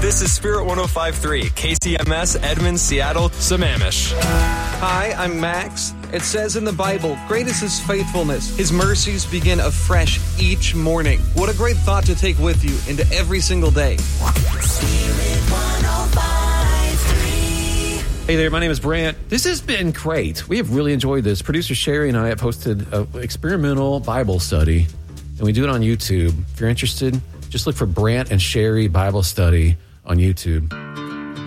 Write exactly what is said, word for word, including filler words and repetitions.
This is Spirit one oh five point three, K C M S, Edmond, Seattle, Sammamish. Hi, I'm Max. It says in the Bible, great is his faithfulness. His mercies begin afresh each morning. What a great thought to take with you into every single day. Hey there, my name is Brant. This has been great. We have really enjoyed this. Producer Sherry and I have hosted an experimental Bible study, and we do it on YouTube. If you're interested, just look for Brant and Sherry Bible Study on YouTube.